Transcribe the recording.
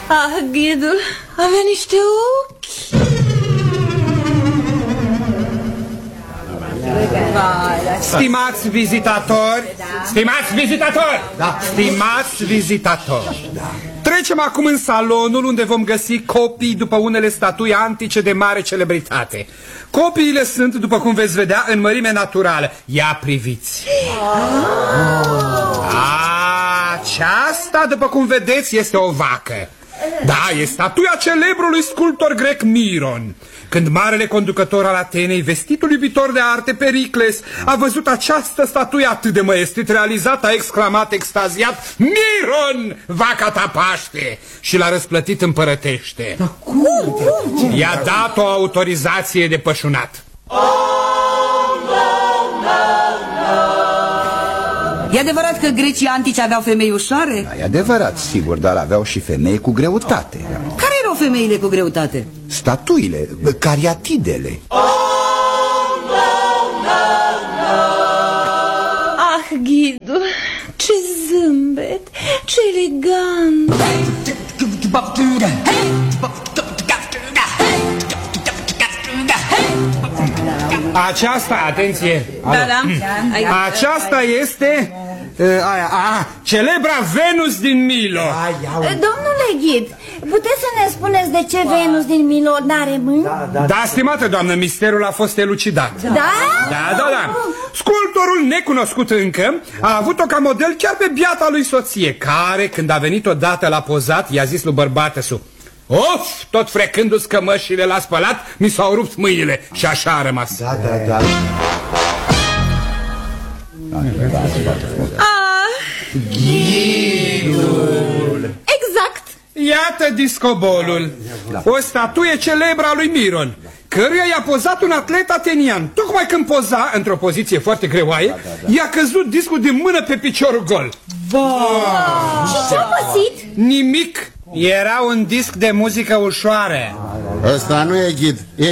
Ah, ghidul, avea niște ochi. Stimați vizitatori, stimați vizitatori, trecem acum în salonul unde vom găsi copii după unele statui antice de mare celebritate. Copiile sunt, după cum veți vedea, în mărime naturală. Ia priviți. Aceasta, după cum vedeți, este o vacă. Da, e statuia celebrului sculptor grec Miron. Când marele conducător al Atenei, vestitul iubitor de arte Pericles, a văzut această statuie atât de măestrit realizată, a exclamat extaziat: Miron, vaca ta paște! Și l-a răsplătit împărătește. Dar cum? I-a dat o autorizație de pășunat. E adevărat că grecii antici aveau femei ușoare? Da, e adevărat, sigur, dar aveau și femei cu greutate. Care erau femeile cu greutate? Statuile, cariatidele. Ah, ghidul, ce zâmbet, ce elegant. Aceasta, atenție, Da. aceasta este celebra Venus din Milo. Domnule ghid, puteți să ne spuneți de ce Venus din Milo n-are mâini? Da, stimată doamnă, misterul a fost elucidat. Da? Da. Sculptorul, necunoscut încă, a avut-o ca model chiar pe biata lui soție, care, când a venit odată la pozat, i-a zis lui bărbată-su: of, tot frecându-ți cămășile la spălat, mi s-au rupt mâinile. Și așa a rămas. Da. Ghidul. Exact. Iată discobolul, o statuie celebră a lui Miron, căruia i-a pozat un atlet atenian. Tocmai când poza, într-o poziție foarte greoaie, i-a căzut discul din mână pe piciorul gol. Și ce-a păsit? Nimic. Era un disc de muzică ușoară. Ăsta nu e ghid, e